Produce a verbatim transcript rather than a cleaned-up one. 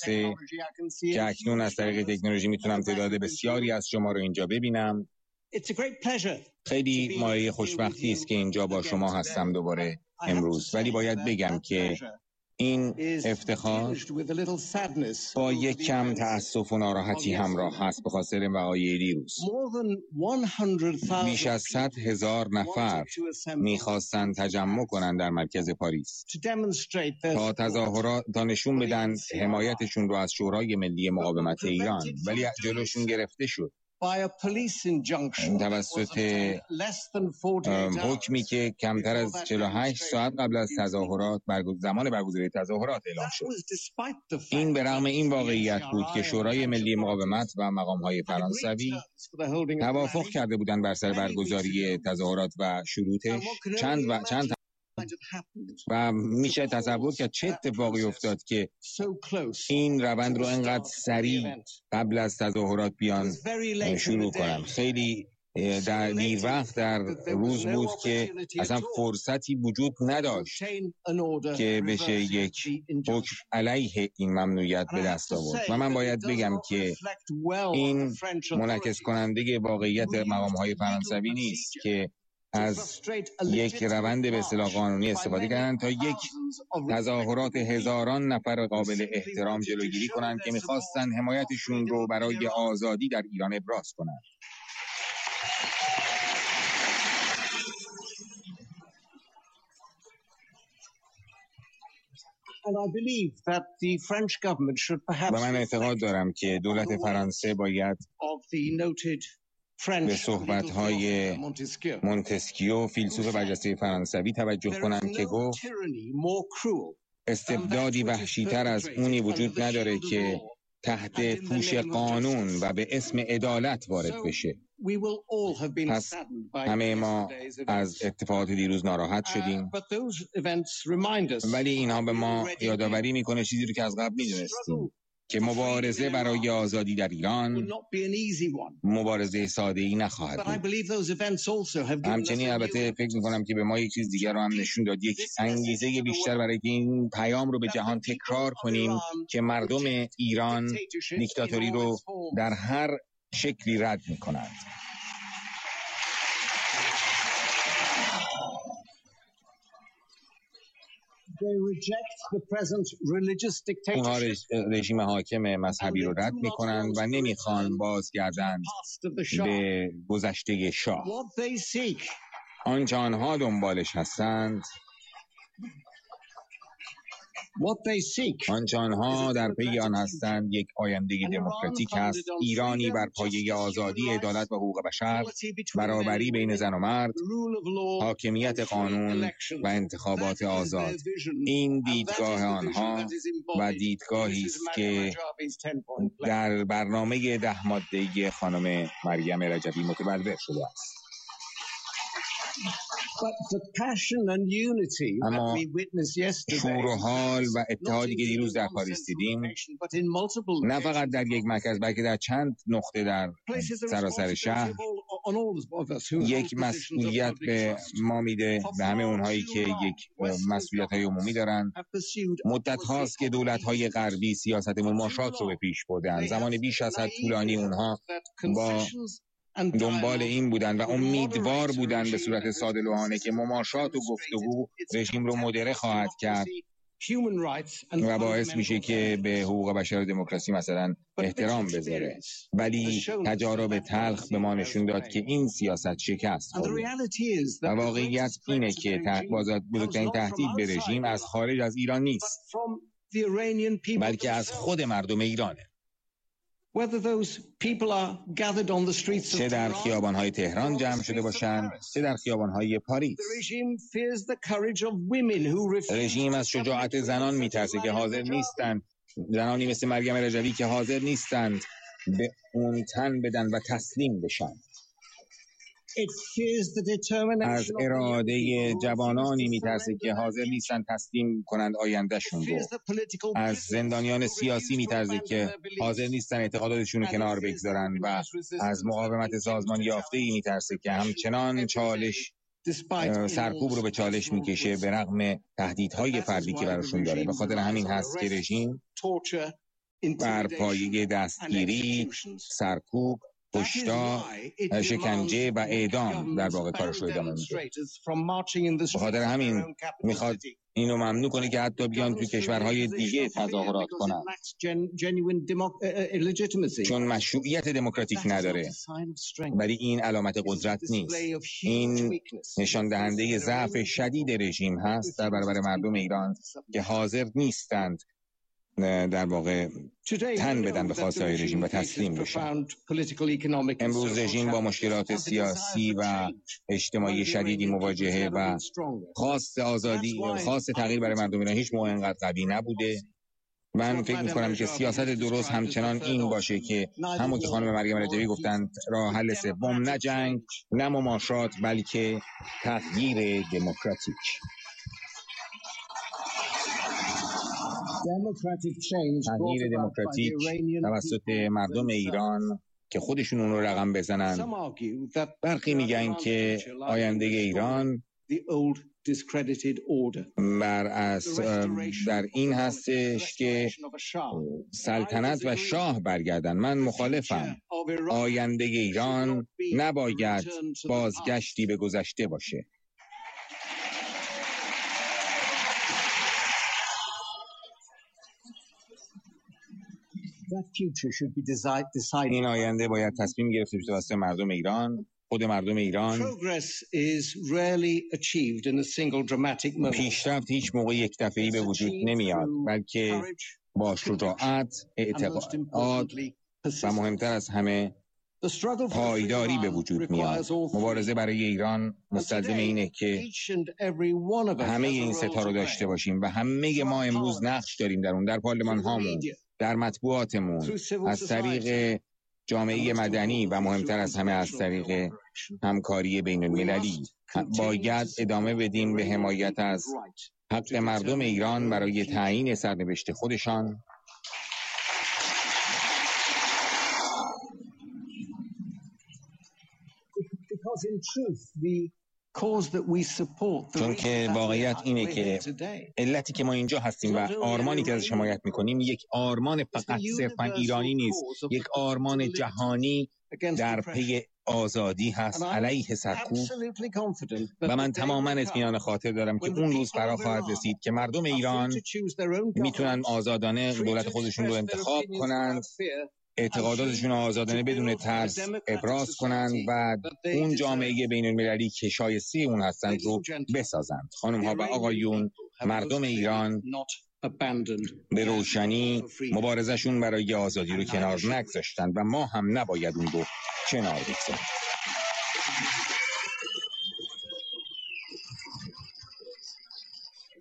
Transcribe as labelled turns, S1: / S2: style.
S1: فرانسه که اکنون از طریق تکنولوژی میتونم تعداد بسیاری از شما رو اینجا ببینم. خیلی مایه خوشبختی است که اینجا با شما هستم دوباره امروز، ولی باید بگم که این افتخار با یک کم تأسف و ناراحتی همراه هست به خاطر وقایع دیروز. بیش از صد هزار نفر میخواستن تجمع کنن در مرکز پاریس تا تظاهرات تا نشون بدن حمایتشون رو از شورای ملی مقاومت ایران، ولی جلوشون گرفته شد توسط حکمی که کمتر از چهل و هشت ساعت قبل از تظاهرات زمان برگزاری تظاهرات اعلام شد. این به رغم این واقعیت بود که شورای ملی مقاومت و مقام‌های فرانسوی توافق کرده بودند بر سر برگزاری تظاهرات و شروطش. چند و چند و میشه تصور کرد چه اتفاقی افتاد که این روند رو انقدر سریع قبل از تظاهرات بیان شروع کنن. خیلی در دیر وقت در روز بود که اصلا فرصتی وجود نداشت که بشه یک حکم علیه این ممنوعیت به دست آورد. و من باید بگم که این منعکس کننده واقعیت مقام‌های فرانسوی نیست که از یک روند به اصطلاح قانونی استفاده کردن تا یک تظاهرات هزاران نفر قابل احترام جلوگیری کنند که می‌خواستن حمایتشون رو برای آزادی در ایران ابراز کنند. و من اعتقاد دارم که دولت فرانسه باید به صحبت‌های مونتسکیو فیلسوف برجسته فرانسوی توجه کنند که گفت استبدادی وحشی‌تر از اونی وجود نداره که تحت پوش قانون و به اسم عدالت وارد بشه. پس همه ما از اتفاقات دیروز ناراحت شدیم، ولی اینها به ما یادآوری میکنه چیزی رو که از قبل میدونستیم که مبارزه برای آزادی در ایران مبارزه ساده‌ای نخواهد بود. همچنین البته فکر میکنم که به ما یک چیز دیگر رو هم نشون داد، یک انگیزه بیشتر برای که این پیام رو به جهان تکرار کنیم که مردم ایران دیکتاتوری رو در هر شکلی رد میکنند. اونها رژیم حاکم مذهبی رو رد میکنند و نمیخوان بازگردند به گذشته شاه. آنچه آنها دنبالش هستند، آنچه آنها در پی آن هستند، یک آینده دموکراتیک است، ایرانی بر پایه آزادی، عدالت و حقوق بشر، برابری بین زن و مرد، حاکمیت قانون و انتخابات آزاد. این دیدگاه آنها و دیدگاهی است که در برنامه ده ماده‌ای خانم مریم رجبی متبلور شده است. اما شور و حال و اتحادی که دیروز در پاریس دیدیم، نه فقط در یک مرکز بلکه در چند نقطه در سراسر شهر، یک مسئولیت به ما میده، به همه اونهایی که یک مسئولیت‌های عمومی دارن. مدت هاست که دولت‌های غربی سیاست مماشات رو به پیش بردن. زمان بیش از حد طولانی اونها با دنبال این بودن و امیدوار بودن به صورت ساده لوحانه که مماشات و گفتگو رژیم رو مدره خواهد کرد و باعث میشه که به حقوق بشر و دموکراسی مثلا احترام بذاره. ولی تجارب تلخ به ما نشون داد که این سیاست شکست خورده و واقعیت اینه که بزرگترین تهدید به رژیم از خارج از ایران نیست، بلکه از خود مردم ایرانه. چه در خیابان‌های تهران جمع شده باشند، چه در خیابان‌های پاریس. رژیم از شجاعت زنان میترسه که حاضر نیستند، زنانی مثل مریم رجبی که حاضر نیستند به اون تن بدن و تسلیم بشن. از اراده جوانانی میترسه که حاضر نیستن تسلیم کنند آیندهشون رو. از زندانیان سیاسی میترسه که حاضر نیستن اعتقاداتشون رو کنار بگذارن و از مقاومت سازمان یافته‌ای میترسه که همچنان چالش سرکوب رو به چالش میکشه به رغم تهدیدهای فردی که براشون داره. به خاطر همین هست که رژیم بر پایه دستگیری، سرکوب، کشتار، شکنجه و اعدام در واقع کارش رو ادامه میده. به خاطر همین میخواد اینو ممنوع کنه که حتی بیان تو کشورهای دیگه تظاهرات کنن، چون مشروعیت دموکراتیک نداره. ولی این علامت قدرت نیست، این نشان دهنده ضعف شدید رژیم هست در برابر مردم ایران که حاضر نیستند در واقع تن بدن به خواستهای رژیم و تسلیم بشن. امروز رژیم با مشکلات سیاسی و اجتماعی شدیدی مواجهه و خواست آزادی، خواست تغییر برای مردم ایران هیچ موقع اینقدر قوی نبوده. من فکر می‌کنم که سیاست درست همچنان این باشه که همون که خانم مریم رجبی گفتند، راه حل سوم نه جنگ، نه مماشات، بلکه تغییر دموکراتیک. تغییر دموکراتیک توسط مردم ایران که خودشون اون رو رقم بزنن. برخی میگن که آینده ایران بر از در این هستش که سلطنت و شاه برگردن. من مخالفم. آینده ایران نباید بازگشتی به گذشته باشه. این آینده باید تصمیم گرفته بشه توسط مردم ایران، خود مردم ایران. پیشرفت هیچ موقع یک دفعه‌ای به وجود نمیاد، بلکه با شجاعت، اعتقاد و مهمتر از همه پایداری به وجود میاد. مبارزه برای ایران مستلزم اینه که همه این ستا رو داشته باشیم و همه ما امروز نقش داریم در اون، در پارلمان هامون، در مطبوعاتمون، از طریق جامعه مدنی و مهمتر از همه از طریق همکاری بین المللی. باید ادامه بدیم به حمایت از حق مردم ایران برای تعیین سرنوشت خودشان. چون که واقعیت اینه که علتی که ما اینجا هستیم و آرمانی که ازش حمایت میکنیم یک آرمان فقط صرفا ایرانی نیست، یک آرمان جهانی در پی آزادی هست علیه سرکوب. و من تماما اطمینان خاطر دارم که اون روز فرا خواهد رسید که مردم ایران میتونن آزادانه دولت خودشون رو انتخاب کنند، اعتقاداتشون آزادانه بدون ترس ابراز کنند و اون جامعه بین المللی که شایسته اون هستند رو بسازند. خانم ها و آقایون، مردم ایران به روشنی مبارزشون برای آزادی رو کنار نگذاشتند و ما هم نباید اون رو کنار بگذاریم.